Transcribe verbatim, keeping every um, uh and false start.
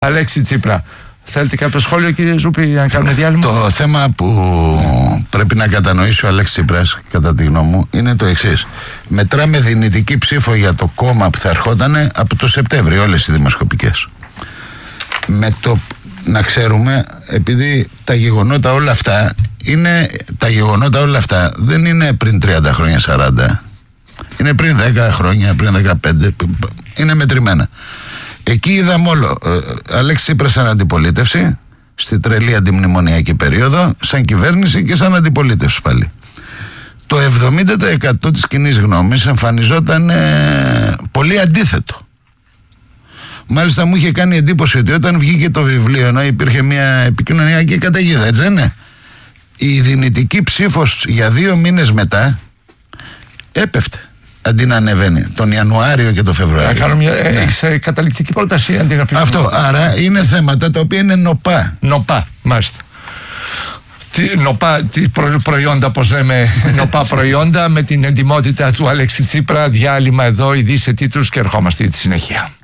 Αλέξη Τσίπρα. Θέλετε κάποιο σχόλιο, κύριε Ζούπη, να κάνουμε διάλειμμα? Το θέμα που πρέπει να κατανοήσει ο Αλέξης Τσίπρας, κατά τη γνώμη μου, είναι το εξής. Μετράμε δυνητική ψήφο για το κόμμα που θα ερχόταν από το Σεπτέμβριο, όλες οι δημοσκοπικές. Με το να ξέρουμε, επειδή τα γεγονότα όλα αυτά είναι, τα γεγονότα όλα αυτά δεν είναι πριν τριάντα χρόνια, σαράντα. Είναι πριν δέκα χρόνια, πριν δεκαπέντε. Είναι μετρημένα. Εκεί είδαμε όλο. Ε, Αλέξη Τσίπρας σαν αντιπολίτευση, στη τρελή αντιμνημονιακή περίοδο, σαν κυβέρνηση και σαν αντιπολίτευση πάλι. Το εβδομήντα τοις εκατό της κοινής γνώμης εμφανιζόταν ε, πολύ αντίθετο. Μάλιστα μου είχε κάνει εντύπωση ότι όταν βγήκε το βιβλίο, ενώ υπήρχε μια επικοινωνιακή καταιγίδα, έτσι δεν είναι? Η δυνητική ψήφος για δύο μήνες μετά έπεφτε, αντί να ανεβαίνει τον Ιανουάριο και τον Φεβρουάριο. Να κάνω μια ναι. Έχεις καταληκτική πρόταση αντί να φύγουμε. Αυτό, άρα είναι θέματα τα οποία είναι νοπά. Νοπά, μάλιστα. Τι, νοπά, τι προ, προϊόντα, πώς λέμε, νοπά προϊόντα, με την εντιμότητα του Αλέξη Τσίπρα. Διάλειμμα εδώ, ειδήσεις σε τίτλους και ερχόμαστε στη συνέχεια.